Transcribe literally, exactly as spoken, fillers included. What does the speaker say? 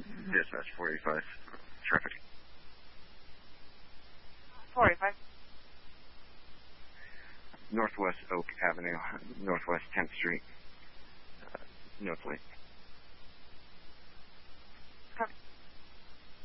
Dispatch four eighty-five. Traffic. four eighty-five. Northwest Oak Avenue, Northwest tenth Street, uh, North Lake.